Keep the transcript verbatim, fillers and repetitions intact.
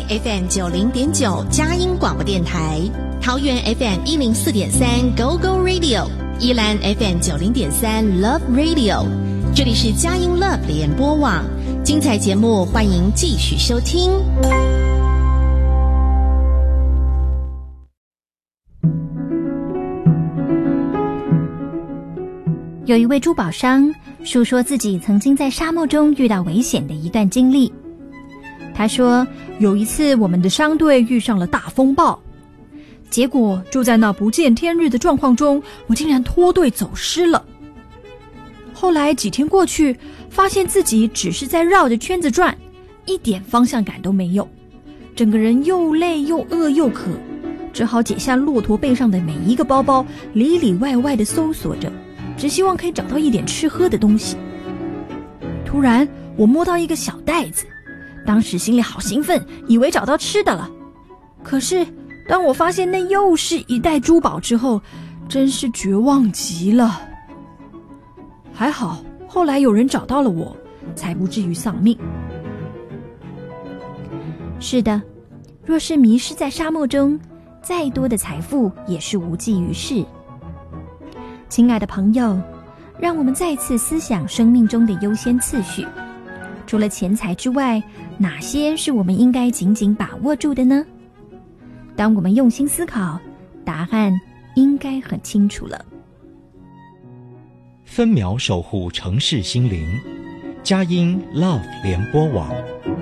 F M 九零点九佳音广播电台，桃园 F M 一零四点三 Go Go Radio， 宜兰 F M 九零点三 Love Radio， 这里是佳音 Love 联播网，精彩节目欢迎继续收听。 有一位珠宝商述说自己曾经在沙漠中遇到危险的一段经历。他说，有一次我们的商队遇上了大风暴，结果就在那不见天日的状况中，我竟然脱队走失了。后来几天过去，发现自己只是在绕着圈子转，一点方向感都没有，整个人又累又饿又渴，只好解下骆驼背上的每一个包包，里里外外地搜索着，只希望可以找到一点吃喝的东西。突然我摸到一个小袋子，当时心里好兴奋，以为找到吃的了。可是当我发现那又是一袋珠宝之后，真是绝望极了。还好后来有人找到了我，才不至于丧命。是的，若是迷失在沙漠中，再多的财富也是无济于事。亲爱的朋友，让我们再次思想生命中的优先次序。除了钱财之外，哪些是我们应该紧紧把握住的呢？当我们用心思考，答案应该很清楚了。 分秒守护城市心灵，佳音 Love 联播网。